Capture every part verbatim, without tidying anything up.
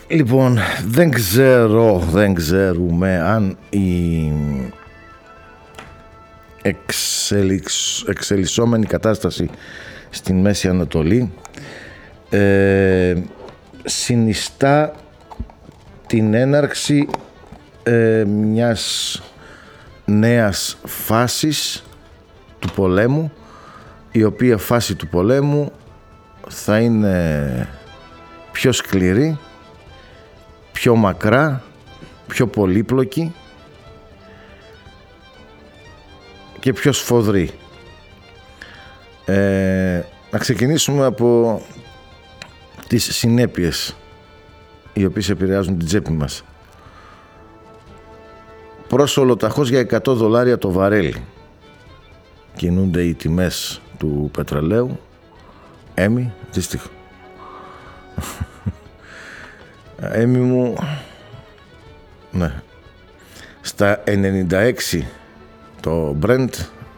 Λοιπόν, δεν ξέρω, δεν ξέρουμε αν η εξελιξ, εξελισσόμενη κατάσταση στην Μέση Ανατολή ε, συνιστά την έναρξη ε, μιας νέας φάσης του πολέμου, η οποία φάση του πολέμου θα είναι πιο σκληρή, πιο μακρά, πιο πολύπλοκη και πιο σφοδρή. Ε, να ξεκινήσουμε από τις συνέπειες οι οποίες επηρεάζουν την τσέπη μας. Προς ολοταχώς για εκατό δολάρια το βαρέλι κινούνται οι τιμές του πετρελαίου. Έμι, δυστυχώς. Έμι μου, ναι, στα ενενήντα έξι το Brent,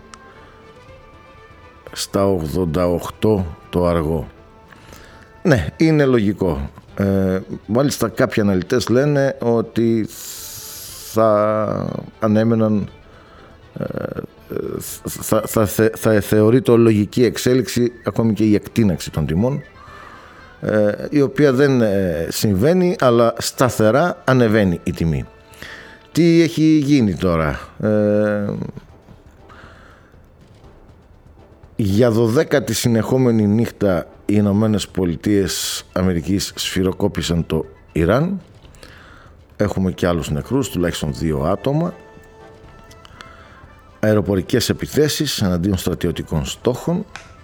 στα ογδόντα οκτώ το αργό. Ναι, είναι λογικό. Ε, μάλιστα κάποιοι αναλυτές λένε ότι θα ανέμεναν, ε, θα, θα, θα, θα θεωρείται λογική εξέλιξη ακόμη και η εκτείναξη των τιμών, ε, η οποία δεν ε, συμβαίνει, αλλά σταθερά ανεβαίνει η τιμή. Τι έχει γίνει τώρα? Ε, για δωδέκατη συνεχόμενη νύχτα οι Ηνωμένες Πολιτείες Αμερικής σφυροκόπησαν το Ιράν. Έχουμε και άλλους νεκρούς, τουλάχιστον δύο άτομα. Αεροπορικές επιθέσεις εναντίον στρατιωτικών στόχων.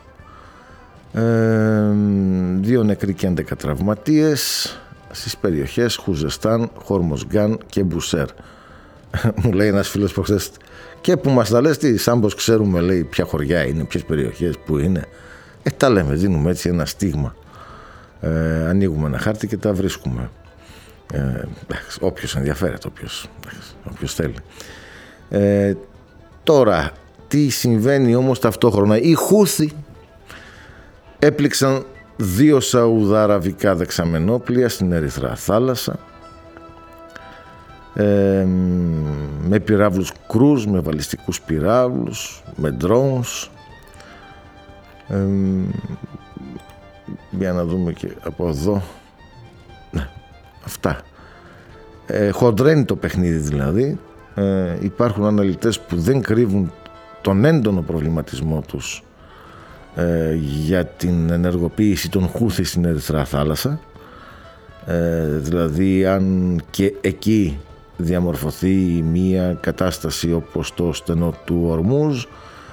Ε, δύο νεκροί και έντεκα τραυματίες στις περιοχές Χουζεστάν, Χορμοσγκάν και Μπουσέρ. Μου λέει ένας φίλος προχθές, και που μας τα λες τι, σαν πως ξέρουμε, λέει, ποια χωριά είναι, ποιες περιοχές, που είναι. Ε, τα λέμε, δίνουμε έτσι ένα στίγμα. Ε, ανοίγουμε ένα χάρτη και τα βρίσκουμε. Ε, όποιος ενδιαφέρεται, όποιος, όποιος θέλει. Ε, τώρα, τι συμβαίνει όμως ταυτόχρονα? Οι Χούθι έπληξαν δύο σαουδαραβικά δεξαμενόπλια στην Ερυθρά θάλασσα, ε, με πυράβλους κρούζ, με βαλιστικούς πυράβλους, με drones. Ε, για να δούμε και από εδώ. Ναι, αυτά. Ε, χοντρένει το παιχνίδι δηλαδή. Ε, υπάρχουν αναλυτές που δεν κρύβουν τον έντονο προβληματισμό τους ε, για την ενεργοποίηση των Χούθι στην Ερυθρά θάλασσα. Ε, δηλαδή αν και εκεί διαμορφωθεί μία κατάσταση όπως το στενό του Ορμούζ,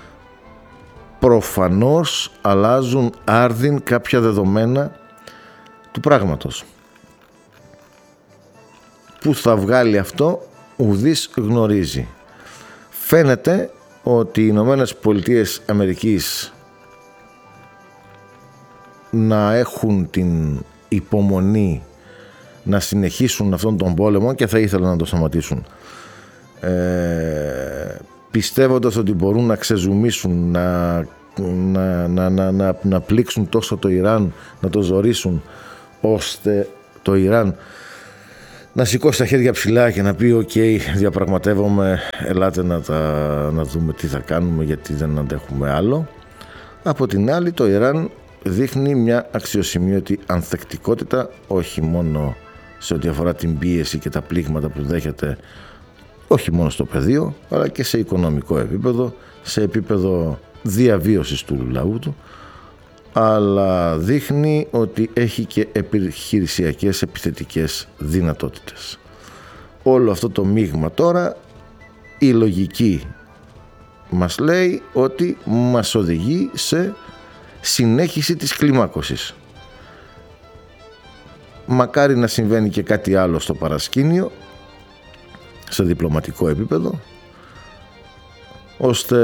προφανώς αλλάζουν άρδιν κάποια δεδομένα του πράγματος. Πού θα βγάλει αυτό ουδής γνωρίζει. Φαίνεται ότι οι Ηνωμένες Πολιτείες Αμερικής να έχουν την υπομονή να συνεχίσουν αυτόν τον πόλεμο και θα ήθελαν να το σταματήσουν, ε, πιστεύοντας ότι μπορούν να ξεζουμίσουν, να, να, να, να, να, να πλήξουν τόσο το Ιράν, να το ζωρίσουν, ώστε το Ιράν να σηκώσει τα χέρια ψηλά και να πει «ΟΚ, okay, διαπραγματεύομαι, ελάτε να, τα, να δούμε τι θα κάνουμε, γιατί δεν αντέχουμε άλλο». Από την άλλη, το Ιράν δείχνει μια αξιοσημείωτη ανθεκτικότητα, όχι μόνο σε ό,τι αφορά την πίεση και τα πλήγματα που δέχεται, όχι μόνο στο πεδίο, αλλά και σε οικονομικό επίπεδο, σε επίπεδο διαβίωσης του λαού του, αλλά δείχνει ότι έχει και επιχειρησιακές επιθετικές δυνατότητες. Όλο αυτό το μείγμα τώρα, η λογική μας λέει ότι μας οδηγεί σε συνέχιση της κλιμάκωσης. Μακάρι να συμβαίνει και κάτι άλλο στο παρασκήνιο, σε διπλωματικό επίπεδο, ώστε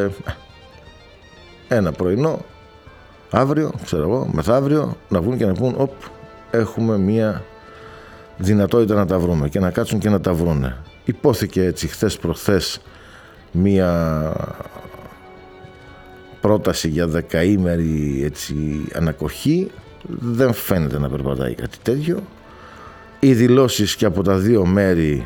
ένα πρωινό, αύριο, ξέρω εγώ, μεθαύριο, να βγουν και να πούν «Οπ, έχουμε μία δυνατότητα να τα βρούμε», και να κάτσουν και να τα βρούνε. Υπόθηκε έτσι χθες προχθές μία πρόταση για δεκαήμερη έτσι ανακοχή. Δεν φαίνεται να περπατάει κάτι τέτοιο. Οι δηλώσεις και από τα δύο μέρη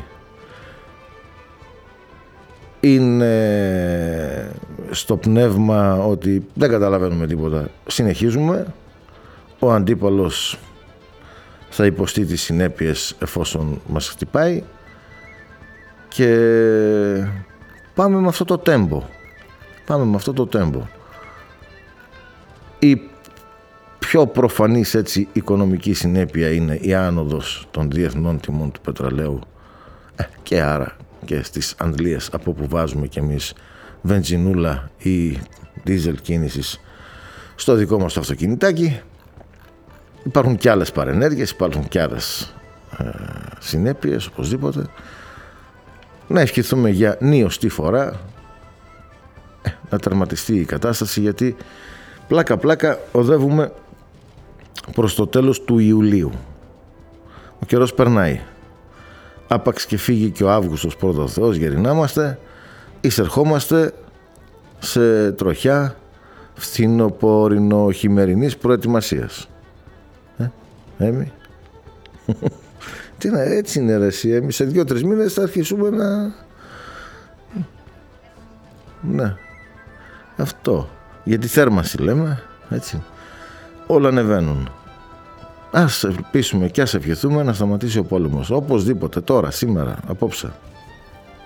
είναι στο πνεύμα ότι δεν καταλαβαίνουμε τίποτα. Συνεχίζουμε. Ο αντίπαλος θα υποστεί τις συνέπειες εφόσον μας χτυπάει και πάμε με αυτό το τέμπο. Πάμε με αυτό το τέμπο. Η πιο προφανής έτσι οικονομική συνέπεια είναι η άνοδος των διεθνών τιμών του πετρελαίου ε, και άρα και στις αντλίες από που βάζουμε κι εμείς βενζινούλα ή δίζελ κίνησης στο δικό μας το αυτοκινητάκι. Υπάρχουν κι άλλες παρενέργειες, υπάρχουν κι άλλες ε, συνέπειες οπωσδήποτε. Να ευχηθούμε για νίωστη φορά ε, να τερματιστεί η κατάσταση, γιατί πλάκα πλάκα οδεύουμε προς το τέλος του Ιουλίου. Ο καιρός περνάει. Άπαξ και φύγει και ο Αύγουστος πρώτα ο Θεός, γερινάμαστε, εισερχόμαστε σε τροχιά φθινοπορεινο-χειμερινής προετοιμασίας. Ε, Έμι. Τι να, έτσι είναι ρε εσύ, Έμι, σε δύο-τρεις μήνες θα αρχίσουμε να... Ναι, αυτό. Γιατί θέρμανση λέμε, έτσι. Όλα ανεβαίνουν. Ας ελπίσουμε και ας ευχηθούμε να σταματήσει ο πόλεμος. Οπωσδήποτε, τώρα, σήμερα, απόψε.